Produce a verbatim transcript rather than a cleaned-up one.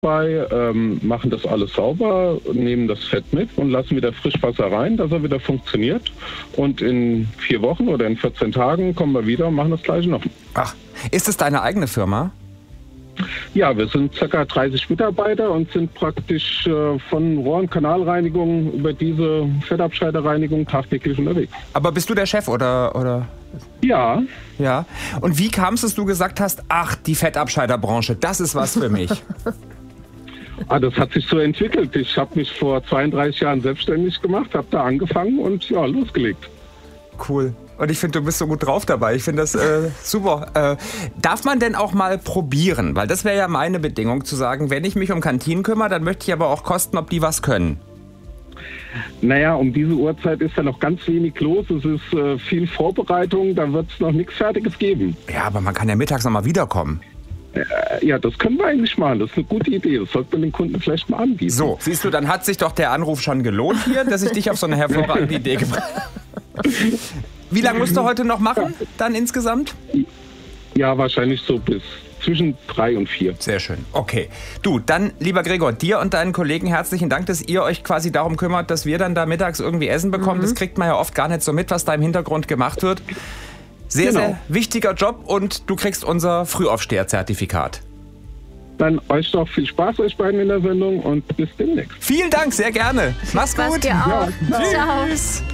bei, ähm, machen das alles sauber, nehmen das Fett mit und lassen wieder Frischwasser rein, dass er wieder funktioniert. Und in vier Wochen oder in vierzehn Tagen kommen wir wieder und machen das Gleiche noch. Ach, ist es deine eigene Firma? Ja, wir sind ca. dreißig Mitarbeiter und sind praktisch äh, von Rohr- und Kanalreinigung über diese Fettabscheiderreinigung tagtäglich unterwegs. Aber bist du der Chef oder? oder? Ja. Ja. Und wie kam es, dass du gesagt hast, ach, die Fettabscheiderbranche, das ist was für mich? Ah, das hat sich so entwickelt. Ich habe mich vor zweiunddreißig Jahren selbstständig gemacht, habe da angefangen und ja, losgelegt. Cool. Und ich finde, du bist so gut drauf dabei. Ich finde das äh, super. Äh, darf man denn auch mal probieren? Weil das wäre ja meine Bedingung, zu sagen, wenn ich mich um Kantinen kümmere, dann möchte ich aber auch kosten, ob die was können. Naja, um diese Uhrzeit ist ja noch ganz wenig los. Es ist äh, viel Vorbereitung, da wird es noch nichts Fertiges geben. Ja, aber man kann ja mittags noch mal wiederkommen. Äh, ja, das können wir eigentlich machen. Das ist eine gute Idee. Das sollte man den Kunden vielleicht mal anbieten. So, siehst du, dann hat sich doch der Anruf schon gelohnt hier, dass ich dich auf so eine hervorragende Idee gebracht habe. Wie lange musst du heute noch machen, dann insgesamt? Ja, wahrscheinlich so bis zwischen drei und vier. Sehr schön. Okay. Du, dann, lieber Gregor, dir und deinen Kollegen herzlichen Dank, dass ihr euch quasi darum kümmert, dass wir dann da mittags irgendwie Essen bekommen. Mhm. Das kriegt man ja oft gar nicht so mit, was da im Hintergrund gemacht wird. Sehr, genau. sehr wichtiger Job und du kriegst unser Frühaufsteher-Zertifikat. Dann euch doch viel Spaß euch beiden in der Sendung und bis demnächst. Vielen Dank, sehr gerne. Mach's gut. Dir auch. Ja. Tschüss.